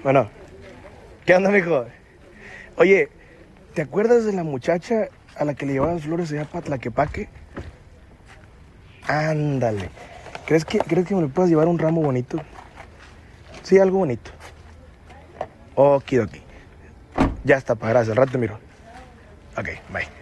Bueno, ¿qué onda, mijo? Oye, ¿te acuerdas de la muchacha a la que le llevaban flores allá para Tlaquepaque? Ándale. ¿Crees que me le puedas llevar un ramo bonito? Sí, algo bonito. Okidoki. Ya está, pa, gracias. Al rato te miro. Ok, bye.